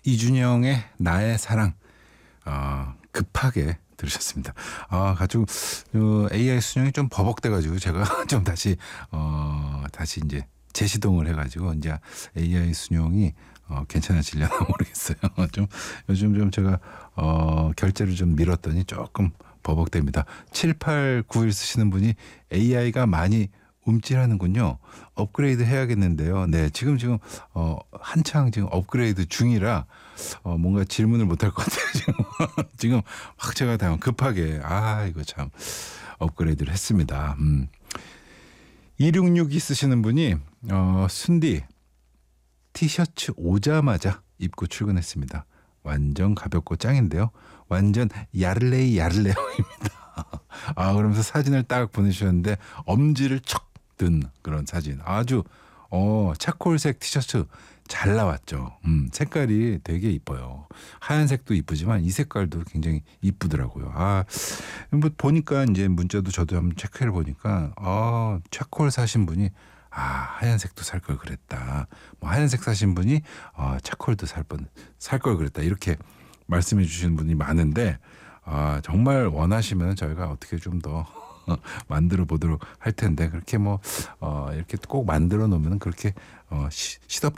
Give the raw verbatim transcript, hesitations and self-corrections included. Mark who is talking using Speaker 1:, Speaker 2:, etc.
Speaker 1: 이준영의 나의 사랑 어, 급하게 들으셨습니다. 아, 가지고 어, 에이아이 수정이 좀 버벅대가지고 제가 좀 다시 어, 다시 이제 재시동을 해가지고 이제 에이아이 수정이 어, 괜찮아지려나 모르겠어요. 좀 요즘 좀 제가 어, 결제를 좀 미뤘더니 조금 버벅댑니다. 칠팔구일 쓰시는 분이 에이아이가 많이 움찔하는군요. 업그레이드 해야겠는데요. 네, 지금 지금 어, 한창 지금 업그레이드 중이라 어, 뭔가 질문을 못할 것 같아요. 지금 지금 확 제가 다 급하게 아 이거 참 업그레이드를 했습니다. 음. 이육육이 쓰시는 분이 어, 순디 티셔츠 오자마자 입고 출근했습니다. 완전 가볍고 짱인데요. 완전 야를레이 야를레오입니다. 아, 그러면서 사진을 딱 보내주셨는데 엄지를 척 든 그런 사진. 아주 어 차콜색 티셔츠 잘 나왔죠. 음, 색깔이 되게 이뻐요. 하얀색도 이쁘지만 이 색깔도 굉장히 이쁘더라고요. 아, 뭐 보니까 이제 문자도 저도 한번 체크해 보니까 아, 차콜 사신 분이 아, 하얀색도 살 걸 그랬다. 뭐 하얀색 사신 분이 아, 차콜도 살 뻔 살 걸 그랬다. 이렇게 말씀해 주시는 분이 많은데 아, 정말 원하시면 저희가 어떻게 좀 더 만들어 보도록 할 텐데 그렇게 뭐 어, 이렇게 꼭 만들어 놓으면 그렇게 어, 시, 시덥